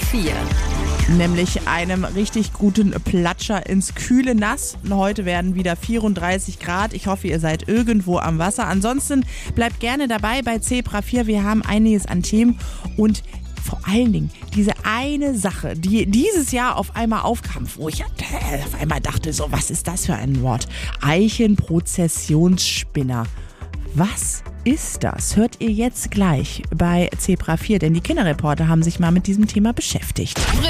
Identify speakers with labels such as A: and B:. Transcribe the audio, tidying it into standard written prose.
A: 4.
B: Nämlich einem richtig guten Platscher ins kühle Nass. Heute werden wieder 34 Grad. Ich hoffe, ihr seid irgendwo am Wasser. Ansonsten bleibt gerne dabei bei Zebra 4. Wir haben einiges an Themen und vor allen Dingen diese eine Sache, die dieses Jahr auf einmal aufkam, wo ich auf einmal dachte, so, was ist das für ein Wort? Eichenprozessionsspinner. Was ist das? Hört ihr jetzt gleich bei Zebra 4, denn die Kinderreporter haben sich mal mit diesem Thema beschäftigt.